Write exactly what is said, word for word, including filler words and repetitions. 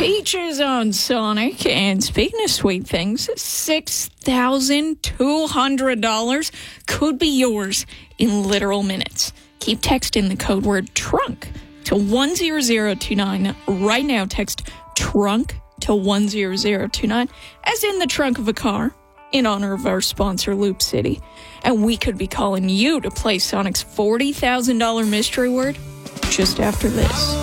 Peaches on Sonic. And speaking of sweet things, six thousand two hundred dollars could be yours in literal minutes. Keep texting the code word TRUNK to one zero zero two nine. Right now, text TRUNK to one zero zero two nine, as in the trunk of a car, in honor of our sponsor, Loop City. And we could be calling you to play Sonic's forty thousand dollars mystery word just after this.